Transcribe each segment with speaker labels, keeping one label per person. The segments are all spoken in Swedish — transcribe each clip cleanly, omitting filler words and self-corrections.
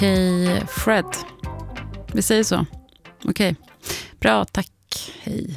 Speaker 1: Hej Fred. Vi säger så. Okej. Bra, tack. Hej.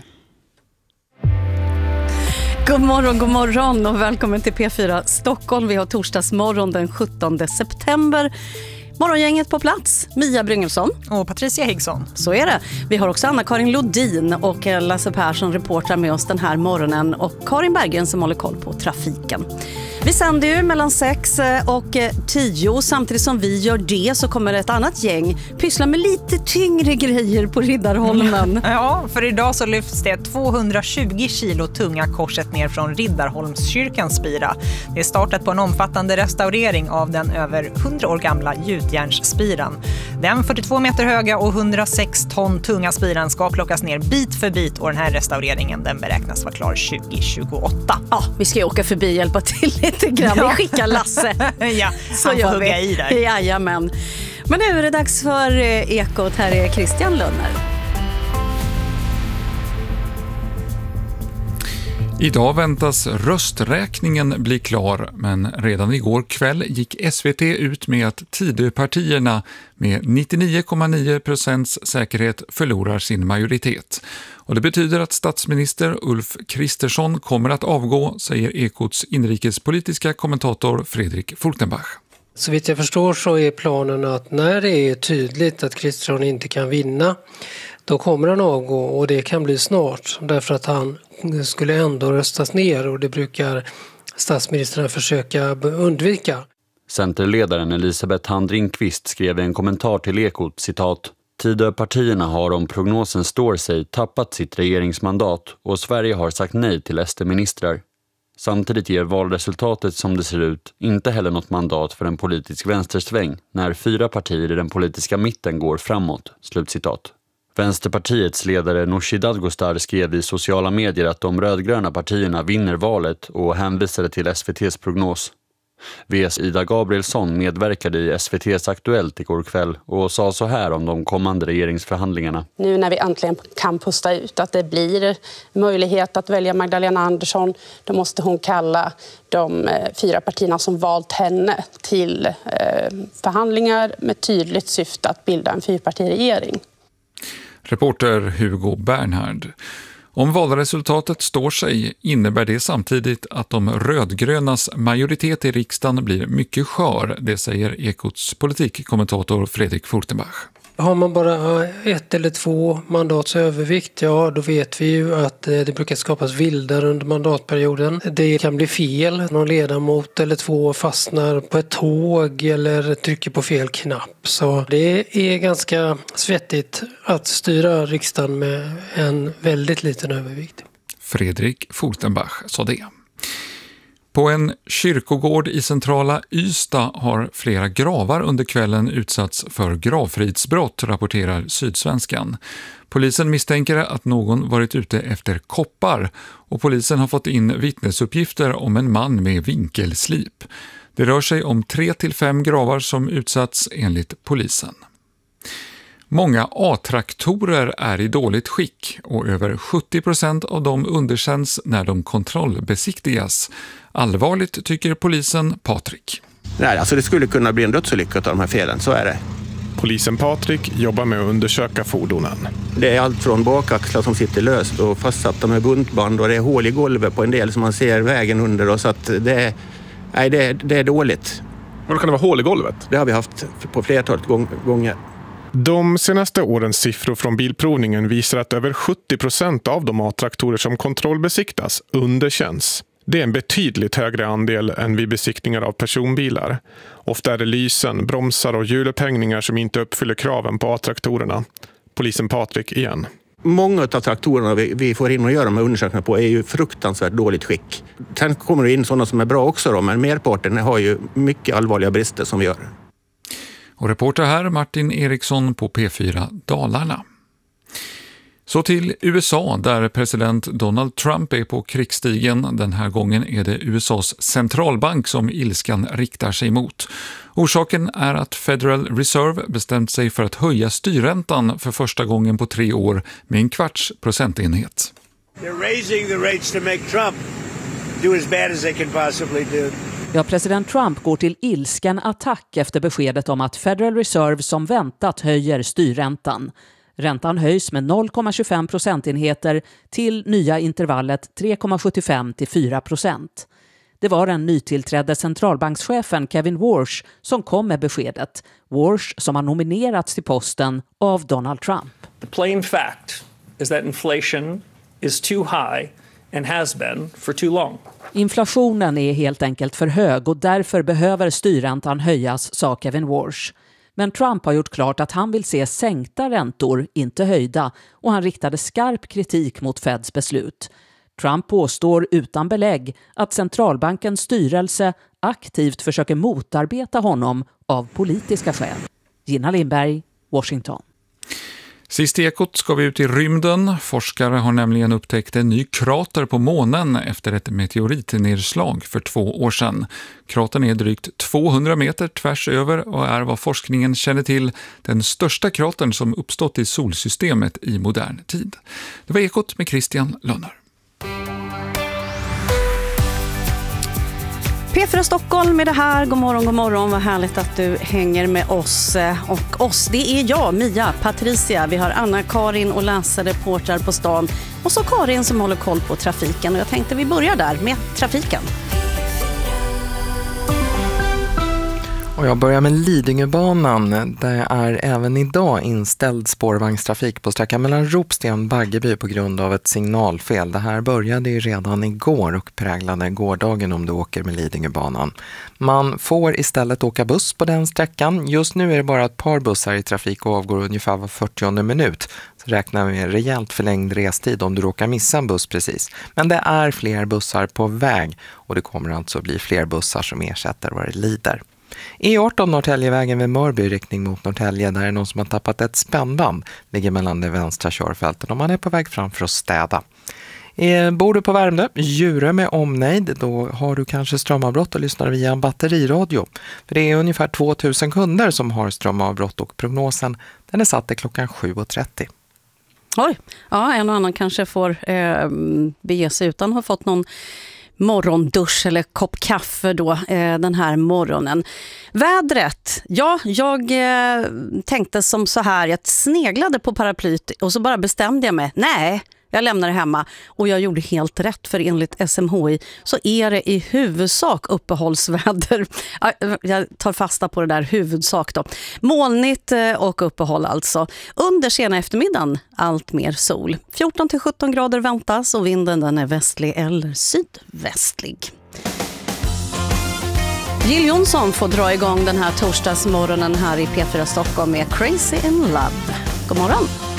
Speaker 1: God morgon och välkommen till P4 Stockholm. Vi har torsdagsmorgon den 17 september. Morgongänget på plats, Mia Bryngelsson
Speaker 2: och Patricia Higgsson.
Speaker 1: Så är det. Vi har också Anna-Karin Lodin och Lasse Persson reportrar med oss den här morgonen och Karin Berggren som håller koll på trafiken. Vi sänder ju mellan 6 och 10. Samtidigt som vi gör det så kommer ett annat gäng pyssla med lite tyngre grejer på Riddarholmen.
Speaker 2: Ja, för idag så lyfts det 220 kilo tunga korset ner från Riddarholmskyrkans spira. Det är startat på en omfattande restaurering av den över 100 år gamla gjutjärnsspiran. Den 42 meter höga och 106 ton tunga spiran ska plockas ner bit för bit och den här restaureringen den beräknas vara klar 2028.
Speaker 1: Ja, vi ska åka förbi och hjälpa till lite grann. Vi skickar Lasse.
Speaker 2: Ja,
Speaker 1: så
Speaker 2: han får
Speaker 1: gör
Speaker 2: hugga
Speaker 1: vi.
Speaker 2: I där.
Speaker 1: Jajamän. Men nu är det dags för Ekot. Här är Christian Lönner.
Speaker 3: Idag väntas rösträkningen bli klar, men redan igår kväll gick SVT ut med att Tidöpartierna med 99,9% säkerhet förlorar sin majoritet. Och det betyder att statsminister Ulf Kristersson kommer att avgå, säger Ekots inrikespolitiska kommentator Fredrik Fortenbach.
Speaker 4: Så vitt jag förstår så är planen att när det är tydligt att Kristersson inte kan vinna, då kommer han avgå och det kan bli snart därför att han skulle ändå röstas ner och det brukar statsministern försöka undvika.
Speaker 5: Centerledaren Elisabeth Handringqvist skrev i en kommentar till Ekot, citat: Tidöpartierna har om prognosen står sig tappat sitt regeringsmandat och Sverige har sagt nej till SD-ministrar. Samtidigt ger valresultatet som det ser ut inte heller något mandat för en politisk vänstersväng när 4 partier i den politiska mitten går framåt. Slutcitat. Vänsterpartiets ledare Nooshi Dadgostar skrev i sociala medier att de rödgröna partierna vinner valet och hänvisade till SVT:s prognos. VS Ida Gabrielsson medverkade i SVT:s Aktuellt igår kväll och sa så här om de kommande regeringsförhandlingarna.
Speaker 6: Nu när vi äntligen kan pusta ut att det blir möjlighet att välja Magdalena Andersson, då måste hon kalla de 4 partierna som valt henne till förhandlingar med tydligt syfte att bilda en 4-partiregering.
Speaker 3: Reporter Hugo Bernhard. Om valresultatet står sig innebär det samtidigt att de rödgrönas majoritet i riksdagen blir mycket skör, det säger Ekots politikkommentator Fredrik Fortenbach.
Speaker 4: Har man bara 1 eller 2 mandats övervikt, ja då vet vi ju att det brukar skapas vildar under mandatperioden. Det kan bli fel, någon ledamot eller 2 fastnar på ett tåg eller trycker på fel knapp. Så det är ganska svettigt att styra riksdagen med en väldigt liten övervikt.
Speaker 3: Fredrik Fortenbach sa det. På en kyrkogård i centrala Ystad har flera gravar under kvällen utsatts för gravfridsbrott, rapporterar Sydsvenskan. Polisen misstänker att någon varit ute efter koppar och polisen har fått in vittnesuppgifter om en man med vinkelslip. Det rör sig om 3-5 gravar som utsatts enligt polisen. Många A-traktorer är i dåligt skick och över 70% av dem underkänns när de kontrollbesiktigas. Allvarligt tycker polisen Patrik.
Speaker 7: Nej, alltså det skulle kunna bli en dödsolycka av de här felen, så är det.
Speaker 8: Polisen Patrik jobbar med att undersöka fordonen.
Speaker 7: Det är allt från bakaxlar som sitter löst och fastsatta med buntband och det är hål i golvet på en del som man ser vägen under. Och så att det är dåligt.
Speaker 8: Var kan det vara hål i golvet?
Speaker 7: Det har vi haft på flertalet gånger.
Speaker 8: De senaste årens siffror från bilprovningen visar att över 70% av de A-traktorer som kontrollbesiktas underkänns. Det är en betydligt högre andel än vid besiktningar av personbilar. Ofta är det lysen, bromsar och hjulupphängningar som inte uppfyller kraven på A-traktorerna. Polisen Patrik igen.
Speaker 7: Många av traktorerna vi får in och göra med undersökningar på är ju fruktansvärt dåligt skick. Sen kommer det in sådana som är bra också då, men merparten har ju mycket allvarliga brister som vi gör.
Speaker 3: Och reporter här Martin Eriksson på P4 Dalarna. Så till USA där president Donald Trump är på krigsstigen. Den här gången är det USAs centralbank som ilskan riktar sig mot. Orsaken är att Federal Reserve bestämt sig för att höja styrräntan för första gången på 3 år med 1/4 procentenhet.
Speaker 9: They're raising the rates to make Trump do as bad as they can possibly do. Ja, president Trump går till ilsken attack efter beskedet om att Federal Reserve som väntat höjer styrräntan. Räntan höjs med 0,25 procentenheter till nya intervallet 3,75 till 4%. Det var den nytillträdde centralbankschefen Kevin Warsh som kom med beskedet. Warsh som har nominerats till posten av Donald Trump.
Speaker 10: The plain fact is that inflation is too high and has been for too long.
Speaker 9: Inflationen är helt enkelt för hög och därför behöver styrräntan höjas, sa Kevin Warsh. Men Trump har gjort klart att han vill se sänkta räntor, inte höjda, och han riktade skarp kritik mot Feds beslut. Trump påstår utan belägg att centralbankens styrelse aktivt försöker motarbeta honom av politiska skäl. Gina Lindberg, Washington.
Speaker 3: Sist i Ekot ska vi ut i rymden. Forskare har nämligen upptäckt en ny krater på månen efter ett meteoritnedslag för 2 år sedan. Kratern är drygt 200 meter tvärs över och är vad forskningen känner till den största kratern som uppstått i solsystemet i modern tid. Det var Ekot med Christian Lönner.
Speaker 1: P4 Stockholm med det här. God morgon, vad härligt att du hänger med oss. Och oss, det är jag, Mia, Patricia. Vi har Anna-Karin och läsarreportrar på stan. Och så Karin som håller koll på trafiken. Och jag tänkte vi börjar där med trafiken.
Speaker 11: Och jag börjar med Lidingöbanan. Det är även idag inställd spårvagnstrafik på sträckan mellan Ropsten och Baggeby på grund av ett signalfel. Det här började ju redan igår och präglade gårdagen om du åker med Lidingöbanan. Man får istället åka buss på den sträckan. Just nu är det bara ett par bussar i trafik och avgår ungefär var 40:e minut. Så räknar vi med rejält förlängd restid om du råkar missa en buss precis. Men det är fler bussar på väg och det kommer alltså bli fler bussar som ersätter vad det lider. E18 Norrtäljevägen vid Mörby i riktning mot Norrtälje, där är någon som har tappat ett spännband, ligger mellan de vänstra körfälten och man är på väg fram för att städa. Bor du på Värmdö, Djurö med omnejd, då har du kanske strömavbrott och lyssnar via en batteriradio. För det är ungefär 2000 kunder som har strömavbrott och prognosen den är satt till klockan 7:30.
Speaker 1: Oj, ja, en och annan kanske får bege sig utan att ha fått någon morgondusch eller kopp kaffe då den här morgonen. Vädret, ja, jag tänkte som så här, jag sneglade på paraplyt och så bara bestämde jag mig, nej, jag lämnar det hemma och jag gjorde helt rätt för enligt SMHI så är det i huvudsak uppehållsväder. Jag tar fasta på det där huvudsak då. Molnigt och uppehåll alltså. Under sena eftermiddagen allt mer sol. 14-17 grader väntas och vinden den är västlig eller sydvästlig. Jill Johnson får dra igång den här torsdagsmorgonen här i P4 Stockholm med Crazy in Love. God morgon!